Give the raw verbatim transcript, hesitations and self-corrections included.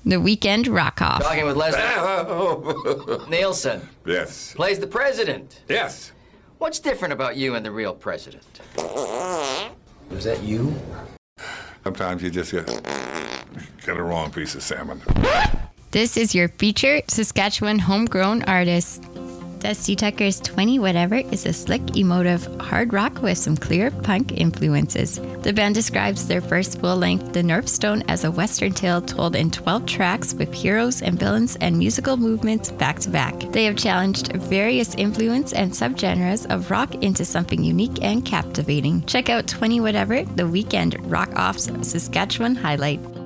The Weekend Rock Off. Talking with Leslie Nielsen. Yes. Plays the president. Yes. What's different about you and the real president? Was that you? Sometimes you just get, get a wrong piece of salmon. This is your featured Saskatchewan homegrown artist. Dusty Tucker's twenty Whatever is a slick, emotive hard rock with some clear punk influences. The band describes their first full-length, The Nerf Stone, as a western tale told in twelve tracks with heroes and villains and musical movements back-to-back. They have challenged various influence and subgenres of rock into something unique and captivating. Check out twenty Whatever, the Weekend Rock Off's Saskatchewan highlight.